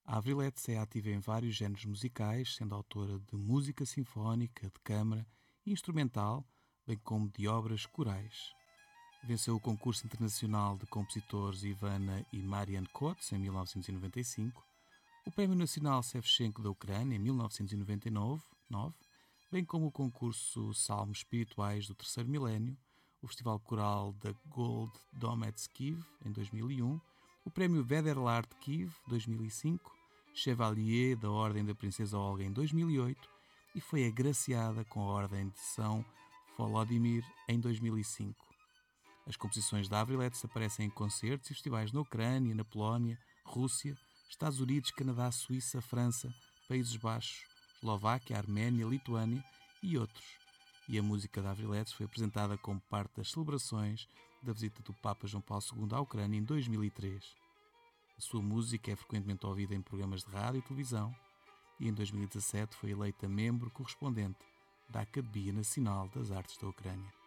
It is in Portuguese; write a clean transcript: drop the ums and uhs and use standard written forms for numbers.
A Avril Lavigne é ativa em vários géneros musicais, sendo autora de música sinfónica, de câmara e instrumental, bem como de obras corais. Venceu o concurso internacional de compositores Ivana e Marian Kots em 1995, o Prémio Nacional Shevchenko da Ucrânia em 1999, bem como o concurso Salmos Espirituais do Terceiro Milénio, o Festival Coral da Gold Domets Kiev em 2001, o Prémio Vederlard Kiev 2005, Chevalier da Ordem da Princesa Olga em 2008 e foi agraciada com a Ordem de São Volodymyr em 2005. As composições da Avril Lavigne aparecem em concertos e festivais na Ucrânia, na Polónia, Rússia, Estados Unidos, Canadá, Suíça, França, Países Baixos, Eslováquia, Arménia, Lituânia e outros. E a música da Avril Lavigne foi apresentada como parte das celebrações da visita do Papa João Paulo II à Ucrânia em 2003. A sua música é frequentemente ouvida em programas de rádio e televisão e em 2017 foi eleita membro correspondente da Academia Nacional das Artes da Ucrânia.